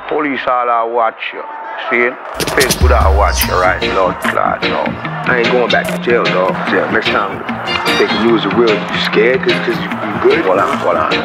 Police all I watch you. See? Facebook I watch you right, Lord Clad, no. I ain't going back to jail, dog. Yeah, next time they can use the real, you scared because you good? Hold on.